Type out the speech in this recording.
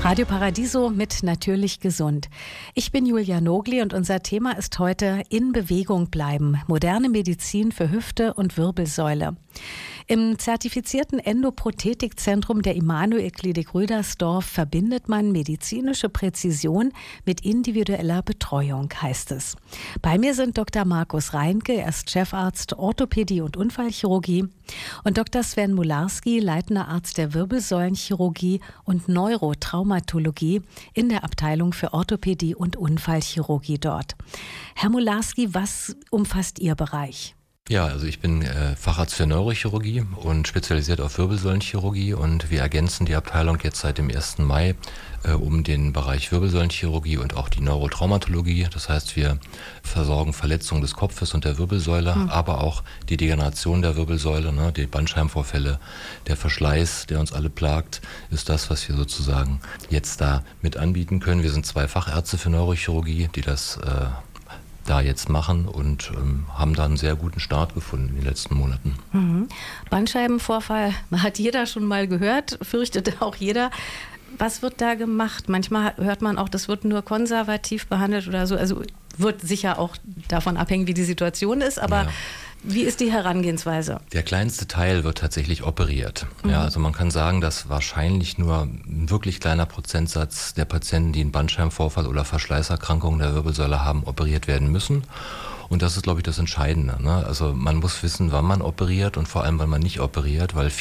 Radio Paradiso mit Natürlich gesund. Ich bin Julia Nogli und unser Thema ist heute In Bewegung bleiben. Moderne Medizin für Hüfte und Wirbelsäule. Im zertifizierten Endoprothetikzentrum der Immanuel-Klinik Rüdersdorf verbindet man medizinische Präzision mit individueller Betreuung, heißt es. Bei mir sind Dr. Markus Reinke, er ist Chefarzt Orthopädie und Unfallchirurgie, und Dr. Sven Mularski, leitender Arzt der Wirbelsäulenchirurgie und Neurotraumatologie in der Abteilung für Orthopädie und Unfallchirurgie dort. Herr Mularski, was umfasst Ihr Bereich? Ja, also ich bin Facharzt für Neurochirurgie und spezialisiert auf Wirbelsäulenchirurgie, und wir ergänzen die Abteilung jetzt seit dem 1. Mai um den Bereich Wirbelsäulenchirurgie und auch die Neurotraumatologie. Das heißt, wir versorgen Verletzungen des Kopfes und der Wirbelsäule, aber auch die Degeneration der Wirbelsäule, die Bandscheibenvorfälle, der Verschleiß, der uns alle plagt, ist das, was wir sozusagen jetzt da mit anbieten können. Wir sind 2 Fachärzte für Neurochirurgie, die das da jetzt machen, und haben da einen sehr guten Start gefunden in den letzten Monaten. Bandscheibenvorfall hat jeder schon mal gehört, fürchtet auch jeder. Was wird da gemacht? Manchmal hört man auch, das wird nur konservativ behandelt oder so. Also wird sicher auch davon abhängen, wie die Situation ist, aber Wie ist die Herangehensweise? Der kleinste Teil wird tatsächlich operiert. Ja, also man kann sagen, dass wahrscheinlich nur ein wirklich kleiner Prozentsatz der Patienten, die einen Bandscheibenvorfall oder Verschleißerkrankungen der Wirbelsäule haben, operiert werden müssen. Und das ist, glaube ich, das Entscheidende. Also man muss wissen, wann man operiert und vor allem, wann man nicht operiert, weil